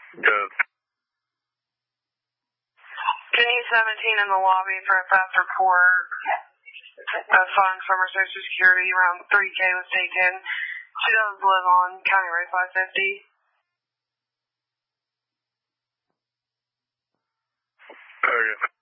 Good. Denise 17 in the lobby for a fast report. Funds from her Social Security, around $3K was taken. She does live on County Road 550. Okay.